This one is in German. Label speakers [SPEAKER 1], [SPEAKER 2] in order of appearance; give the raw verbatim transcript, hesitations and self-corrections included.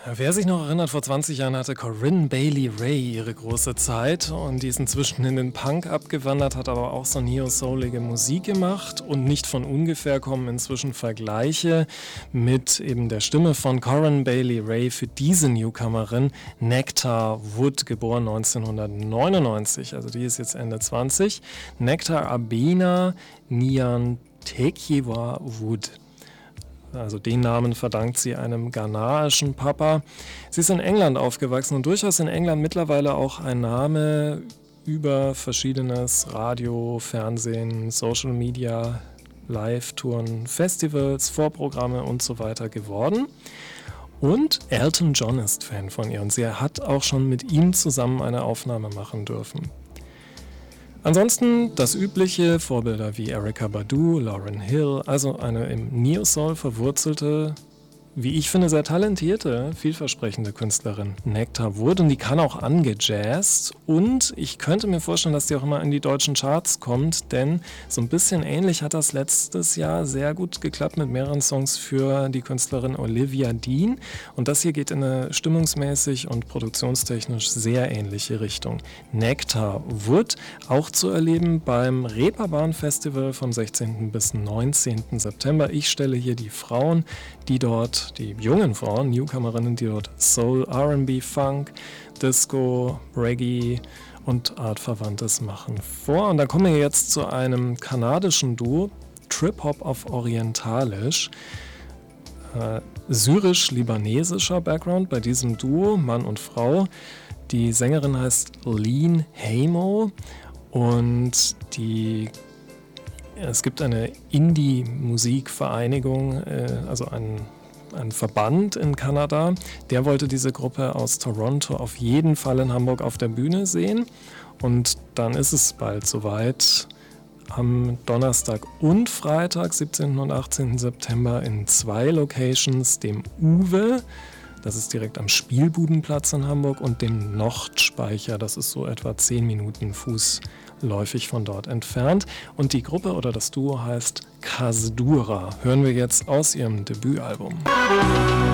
[SPEAKER 1] Wer sich noch erinnert, vor zwanzig Jahren hatte Corinne Bailey Rae ihre große Zeit und die ist inzwischen in den Punk abgewandert, hat aber auch so neo-soulige Musik gemacht und nicht von ungefähr kommen inzwischen Vergleiche mit eben der Stimme von Corinne Bailey Rae für diese Newcomerin Nectar Wood, geboren neunzehnhundertneunundneunzig, also die ist jetzt Ende zwanzig, Nectar Abena Nyantekewa Wood. Also den Namen verdankt sie einem ghanaischen Papa. Sie ist in England aufgewachsen und durchaus in England mittlerweile auch ein Name über verschiedenes Radio, Fernsehen, Social Media, Live-Touren, Festivals, Vorprogramme und so weiter geworden. Und Elton John ist Fan von ihr und sie hat auch schon mit ihm zusammen eine Aufnahme machen dürfen. Ansonsten das übliche, Vorbilder wie Erykah Badu, Lauryn Hill, also eine im Neo-Soul verwurzelte, wie ich finde, sehr talentierte, vielversprechende Künstlerin Nectar Wood, und die kann auch angejazzt, und ich könnte mir vorstellen, dass die auch immer in die deutschen Charts kommt, denn so ein bisschen ähnlich hat das letztes Jahr sehr gut geklappt mit mehreren Songs für die Künstlerin Olivia Dean, und das hier geht in eine stimmungsmäßig und produktionstechnisch sehr ähnliche Richtung. Nectar Wood, auch zu erleben beim Reeperbahn Festival vom sechzehnten bis neunzehnten September. Ich stelle hier die Frauen, die dort die jungen Frauen, Newcomerinnen, die dort Soul, R and B, Funk, Disco, Reggae und Artverwandtes machen, vor. Und da kommen wir jetzt zu einem kanadischen Duo, Trip-Hop auf Orientalisch, äh, syrisch-libanesischer Background bei diesem Duo, Mann und Frau. Die Sängerin heißt Lean Hamo und die es gibt eine Indie-Musikvereinigung, äh, also einen Ein Verband in Kanada, der wollte diese Gruppe aus Toronto auf jeden Fall in Hamburg auf der Bühne sehen. Und dann ist es bald soweit. Am Donnerstag und Freitag, siebzehnten und achtzehnten September, in zwei Locations, dem Uwe, das ist direkt am Spielbudenplatz in Hamburg, und dem Nordspeicher, das ist so etwa zehn Minuten fußläufig von dort entfernt. Und die Gruppe oder das Duo heißt Kasdura. Hören wir jetzt aus ihrem Debütalbum.